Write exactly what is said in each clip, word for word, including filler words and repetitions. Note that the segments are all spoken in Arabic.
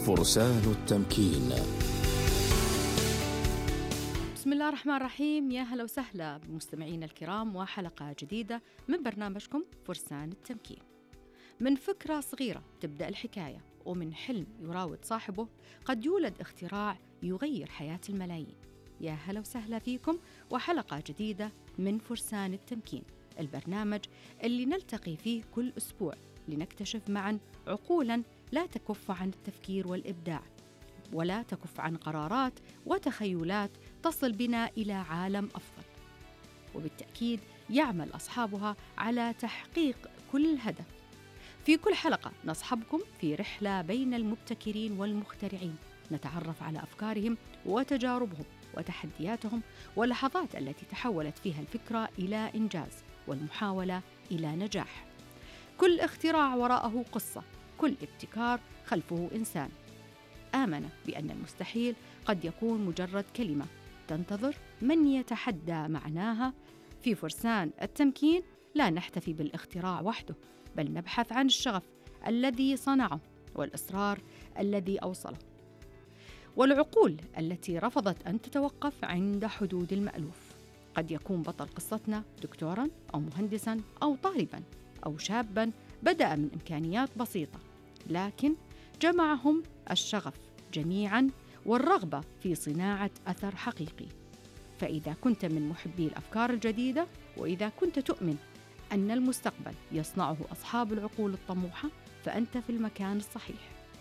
فرسان التمكين. بسم الله الرحمن الرحيم. يا هلا وسهلا بمستمعينا الكرام وحلقة جديدة من برنامجكم فرسان التمكين. من فكرة صغيرة تبدأ الحكاية، ومن حلم يراود صاحبه قد يولد اختراع يغير حياة الملايين. يا هلا وسهلا فيكم وحلقة جديدة من فرسان التمكين، البرنامج اللي نلتقي فيه كل أسبوع لنكتشف معا عقولا لا تكف عن التفكير والإبداع، ولا تكف عن قرارات وتخيلات تصل بنا إلى عالم أفضل، وبالتأكيد يعمل أصحابها على تحقيق كل هدف. في كل حلقة نصحبكم في رحلة بين المبتكرين والمخترعين، نتعرف على أفكارهم وتجاربهم وتحدياتهم واللحظات التي تحولت فيها الفكرة إلى إنجاز والمحاولة إلى نجاح. كل اختراع وراءه قصة، كل ابتكار خلفه إنسان آمن بأن المستحيل قد يكون مجرد كلمة تنتظر من يتحدى معناها. في فرسان التمكين لا نحتفي بالاختراع وحده، بل نبحث عن الشغف الذي صنعه والإصرار الذي أوصله، والعقول التي رفضت أن تتوقف عند حدود المألوف. قد يكون بطل قصتنا دكتوراً أو مهندساً أو طالباً أو شاباً بدأ من إمكانيات بسيطة، لكن جمعهم الشغف جميعاً والرغبة في صناعة أثر حقيقي. فإذا كنت من محبي الأفكار الجديدة، وإذا كنت تؤمن أن المستقبل يصنعه أصحاب العقول الطموحة، فأنت في المكان الصحيح.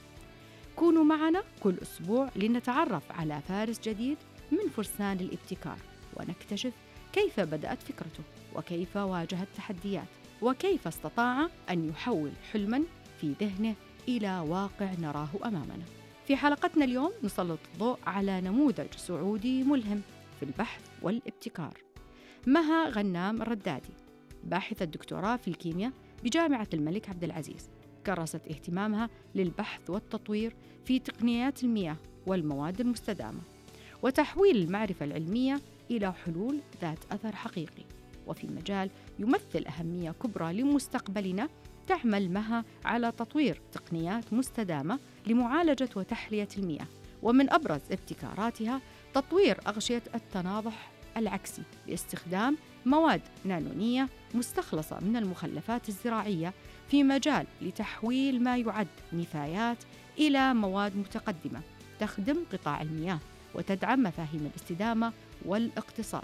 كونوا معنا كل أسبوع لنتعرف على فارس جديد من فرسان الابتكار، ونكتشف كيف بدأت فكرته، وكيف واجه التحديات، وكيف استطاع أن يحول حلماً في ذهنه إلى واقع نراه أمامنا. في حلقتنا اليوم نسلط الضوء على نموذج سعودي ملهم في البحث والابتكار. مها غنام الردادي، باحثة دكتوراه في الكيمياء بجامعة الملك عبد العزيز، كرست اهتمامها للبحث والتطوير في تقنيات المياه والمواد المستدامة، وتحويل المعرفة العلمية إلى حلول ذات أثر حقيقي. وفي مجال يمثل أهمية كبرى لمستقبلنا، تعمل مها على تطوير تقنيات مستدامة لمعالجة وتحلية المياه، ومن أبرز ابتكاراتها تطوير أغشية التناضح العكسي باستخدام مواد نانونية مستخلصة من المخلفات الزراعية في مجال لتحويل ما يعد نفايات إلى مواد متقدمة تخدم قطاع المياه وتدعم مفاهيم الاستدامة والاقتصاد.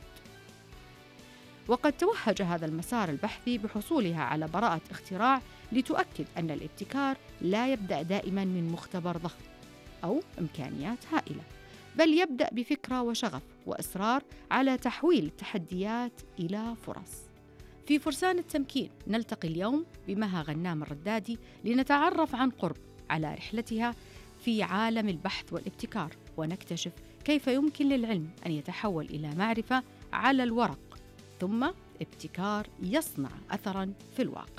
وقد توهج هذا المسار البحثي بحصولها على براءة اختراع لتؤكد أن الابتكار لا يبدأ دائما من مختبر ضخم أو إمكانيات هائلة، بل يبدأ بفكرة وشغف وإصرار على تحويل التحديات إلى فرص. في فرسان التمكين نلتقي اليوم بمها غنام الردادي لنتعرف عن قرب على رحلتها في عالم البحث والابتكار، ونكتشف كيف يمكن للعلم أن يتحول إلى معرفة على الورق، ثم ابتكار يصنع أثراً في الواقع.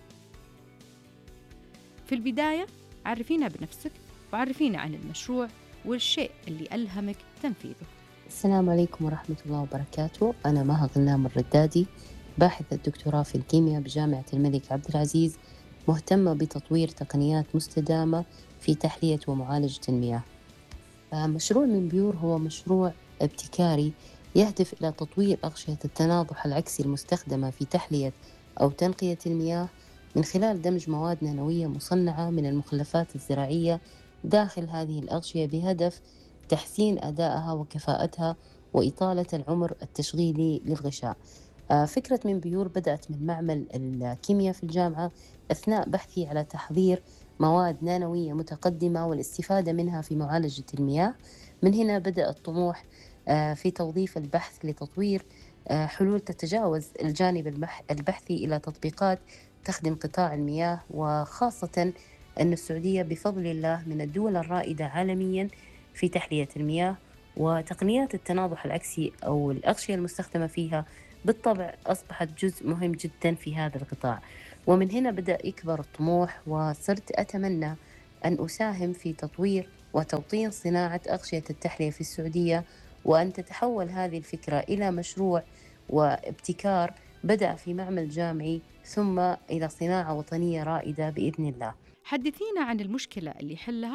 في البداية عرفينا بنفسك وعرفينا عن المشروع والشيء اللي ألهمك تنفيذه. السلام عليكم ورحمة الله وبركاته. أنا مها غنام الردادي، باحثة دكتوراه في الكيمياء بجامعة الملك عبد العزيز، مهتمة بتطوير تقنيات مستدامة في تحلية ومعالجة المياه. مشروع من بيور هو مشروع ابتكاري يهدف إلى تطوير أغشية التناضح العكسي المستخدمة في تحلية أو تنقية المياه من خلال دمج مواد نانوية مصنعة من المخلفات الزراعية داخل هذه الأغشية بهدف تحسين أدائها وكفاءتها وإطالة العمر التشغيلي للغشاء. فكرة من بيور بدأت من معمل الكيمياء في الجامعة أثناء بحثي على تحضير مواد نانوية متقدمة والاستفادة منها في معالجة المياه. من هنا بدأ الطموح في توظيف البحث لتطوير حلول تتجاوز الجانب البحثي إلى تطبيقات تخدم قطاع المياه، وخاصة أن السعودية بفضل الله من الدول الرائدة عالميا في تحلية المياه، وتقنيات التناضح العكسي أو الأغشية المستخدمة فيها بالطبع أصبحت جزء مهم جدا في هذا القطاع. ومن هنا بدأ يكبر الطموح، وصرت أتمنى أن أساهم في تطوير وتوطين صناعة أغشية التحلية في السعودية، وأن تتحول هذه الفكرة إلى مشروع وابتكار بدأ في معمل جامعي ثم إلى صناعة وطنية رائدة بإذن الله. حدثينا عن المشكلة اللي حلها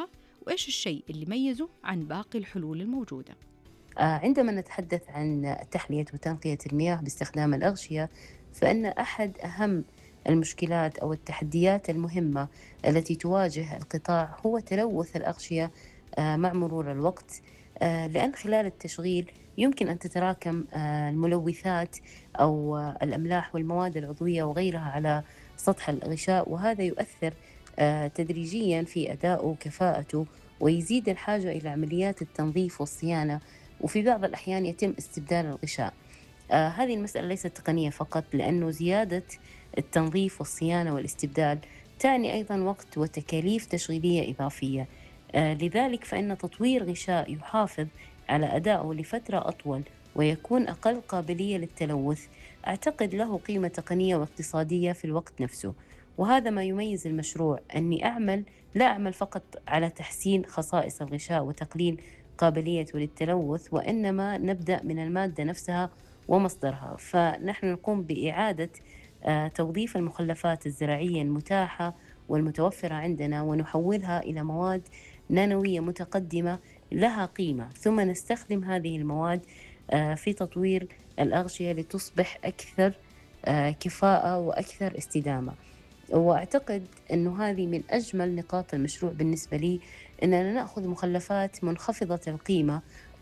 وإيش الشيء اللي يميزه عن باقي الحلول الموجودة؟ آه، عندما نتحدث عن تحلية وتنقية المياه باستخدام الأغشية، فإن أحد أهم المشكلات أو التحديات المهمة التي تواجه القطاع هو تلوث الأغشية آه، مع مرور الوقت. آه، لأن خلال التشغيل يمكن أن تتراكم آه، الملوثات أو آه، الأملاح والمواد العضوية وغيرها على سطح الغشاء، وهذا يؤثر آه، تدريجيا في أدائه وكفاءته، ويزيد الحاجة إلى عمليات التنظيف والصيانة، وفي بعض الأحيان يتم استبدال الغشاء. آه هذه المسألة ليست تقنية فقط، لأنه زيادة التنظيف والصيانة والاستبدال تعني أيضا وقت وتكاليف تشغيلية إضافية. آه لذلك فإن تطوير غشاء يحافظ على أدائه لفترة أطول ويكون أقل قابلية للتلوث، أعتقد له قيمة تقنية واقتصادية في الوقت نفسه. وهذا ما يميز المشروع، أني أعمل لا أعمل فقط على تحسين خصائص الغشاء وتقليل قابليته للتلوث، وإنما نبدأ من المادة نفسها ومصدرها. فنحن نقوم بإعادة آه، توظيف المخلفات الزراعية المتاحة والمتوفرة عندنا، ونحولها إلى مواد نانوية متقدمة لها قيمة، ثم نستخدم هذه المواد آه، في تطوير الأغشية لتصبح أكثر آه، كفاءة وأكثر استدامة. وأعتقد أنه هذه من أجمل نقاط المشروع بالنسبة لي، أننا نأخذ مخلفات منخفضة القيمة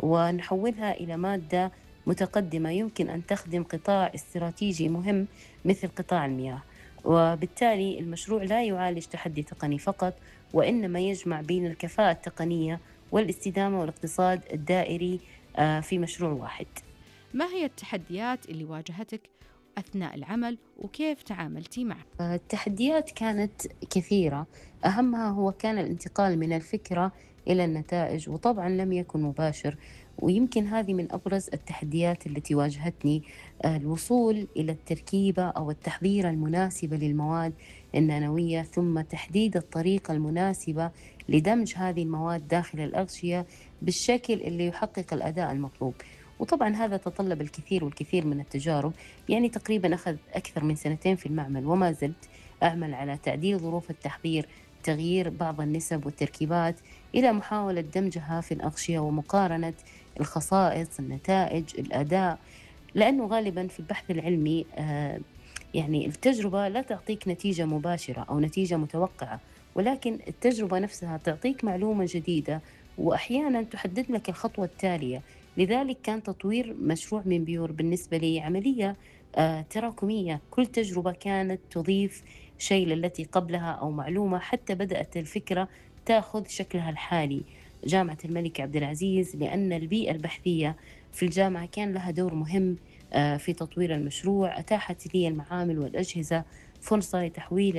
ونحولها إلى مادة متقدمة يمكن أن تخدم قطاع استراتيجي مهم مثل قطاع المياه. وبالتالي المشروع لا يعالج تحدي تقني فقط، وإنما يجمع بين الكفاءة التقنية والاستدامة والاقتصاد الدائري آه، في مشروع واحد. ما هي التحديات اللي واجهتك أثناء العمل وكيف تعاملتي معها؟ التحديات كانت كثيرة، أهمها هو كان الانتقال من الفكرة إلى النتائج، وطبعا لم يكن مباشر، ويمكن هذه من أبرز التحديات التي واجهتني، الوصول إلى التركيبة أو التحضير المناسبة للمواد النانوية، ثم تحديد الطريقة المناسبة لدمج هذه المواد داخل الأغشية بالشكل اللي يحقق الأداء المطلوب. وطبعا هذا تطلب الكثير والكثير من التجارب، يعني تقريبا أخذ أكثر من سنتين في المعمل، وما زلت أعمل على تعديل ظروف التحضير، تغيير بعض النسب والتركيبات إلى محاولة دمجها في الأغشية ومقارنة الخصائص، النتائج، الأداء. لأنه غالبا في البحث العلمي آه يعني التجربة لا تعطيك نتيجة مباشرة أو نتيجة متوقعة، ولكن التجربة نفسها تعطيك معلومة جديدة وأحيانا تحدد لك الخطوة التالية. لذلك كان تطوير مشروع منبيور بالنسبة لي عملية آه تراكمية، كل تجربة كانت تضيف شيء للتي قبلها أو معلومة، حتى بدأت الفكرة تأخذ شكلها الحالي. جامعة الملك عبد العزيز، لأن البيئة البحثية في الجامعة كان لها دور مهم آه في تطوير المشروع، أتاحت لي المعامل والأجهزة فرصة لتحويل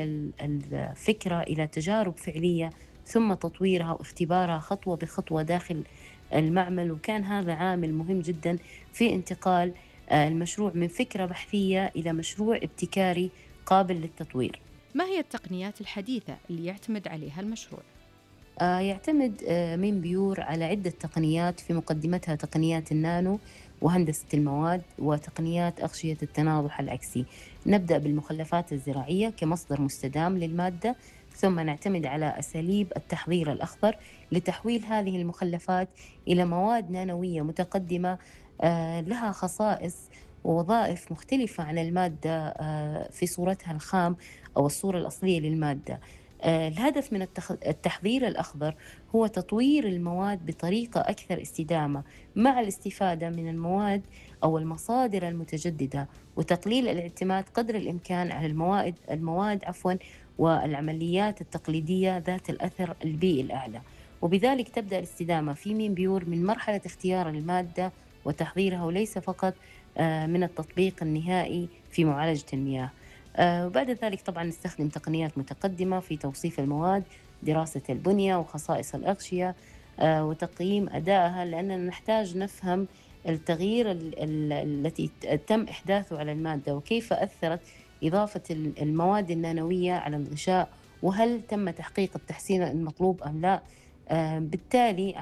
الفكرة إلى تجارب فعلية، ثم تطويرها واختبارها خطوة بخطوة داخل المعمل. وكان هذا عامل مهم جدا في انتقال المشروع من فكرة بحثية إلى مشروع ابتكاري قابل للتطوير. ما هي التقنيات الحديثة اللي يعتمد عليها المشروع؟ آه يعتمد آه منبيور على عدة تقنيات، في مقدمتها تقنيات النانو وهندسة المواد وتقنيات أغشية التناضح العكسي. نبدأ بالمخلفات الزراعية كمصدر مستدام للمادة، ثم نعتمد على أساليب التحضير الأخضر لتحويل هذه المخلفات إلى مواد نانوية متقدمة آه لها خصائص ووظائف مختلفة عن المادة آه في صورتها الخام أو الصورة الأصلية للمادة. الهدف من التحضير الأخضر هو تطوير المواد بطريقة أكثر استدامة مع الاستفادة من المواد أو المصادر المتجددة، وتقليل الاعتماد قدر الإمكان على المواد المواد عفوا والعمليات التقليدية ذات الأثر البيئي الأعلى. وبذلك تبدأ الاستدامة في منبيور من مرحلة اختيار المادة وتحضيرها، وليس فقط من التطبيق النهائي في معالجة المياه. آه وبعد ذلك طبعا نستخدم تقنيات متقدمة في توصيف المواد، دراسة البنية وخصائص الأغشية آه وتقييم أدائها، لأننا نحتاج نفهم التغيير التي تم إحداثه على المادة، وكيف أثرت إضافة المواد النانوية على الغشاء، وهل تم تحقيق التحسين المطلوب أم لا. آه بالتالي